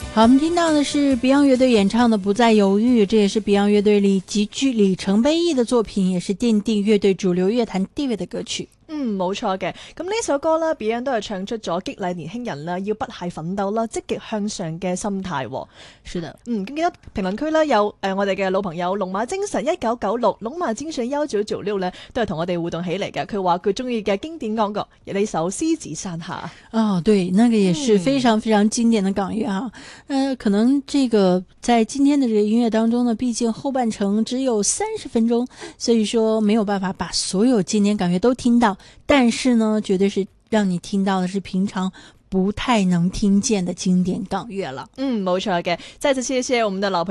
好，我们听到的是 Beyond 樂隊演唱的《不再猶豫》，這也是 Beyond 樂隊裏極具里程碑意的作品，也是奠定樂隊主流樂壇地位的歌曲。 冇錯嘅。咁呢首歌啦 Beyond 都係唱出咗激勵年輕人啦，要不懈奮鬥啦，積極向上嘅心態。 是的， 咁記得評論區呢有我哋嘅老朋友龍馬精神1996、龍馬精神1996呢都係同我哋互動起嚟嘅。佢話佢中意嘅經典歌曲呢首《獅子山下》。 哦，對，那個也是非常非常經典的港樂啊。可能這個在今天的這個音樂當中呢，畢竟後半程只有30分鐘，所以說沒有辦法把所有經典港樂都聽到。但是呢，絕對是讓你聽到的是平常不太能聽見的經典港樂了。 冇錯嘅，再次謝謝我們的老朋友